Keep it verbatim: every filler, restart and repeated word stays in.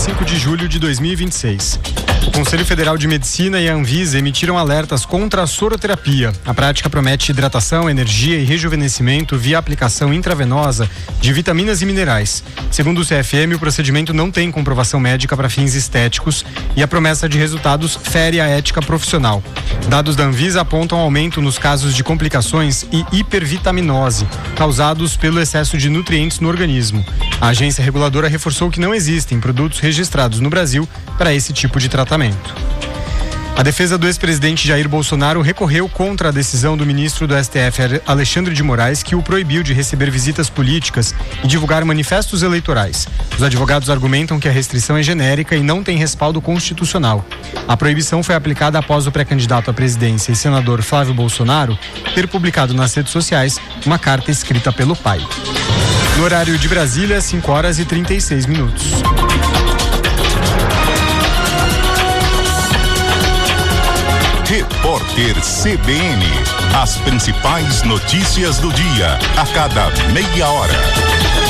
cinco de julho de dois mil e vinte e seis. O Conselho Federal de Medicina e a Anvisa emitiram alertas contra a soroterapia. A prática promete hidratação, energia e rejuvenescimento via aplicação intravenosa de vitaminas e minerais. Segundo o C F M, o procedimento não tem comprovação médica para fins estéticos e a promessa de resultados fere a ética profissional. Dados da Anvisa apontam aumento nos casos de complicações e hipervitaminose, causados pelo excesso de nutrientes no organismo. A agência reguladora reforçou que não existem produtos registrados no Brasil para esse tipo de tratamento. A defesa do ex-presidente Jair Bolsonaro recorreu contra a decisão do ministro do S T F, Alexandre de Moraes, que o proibiu de receber visitas políticas e divulgar manifestos eleitorais. Os advogados argumentam que a restrição é genérica e não tem respaldo constitucional. A proibição foi aplicada após o pré-candidato à presidência e senador Flávio Bolsonaro ter publicado nas redes sociais uma carta escrita pelo pai. No horário de Brasília, cinco horas e trinta e seis minutos. Repórter C B N. As principais notícias do dia, a cada meia hora.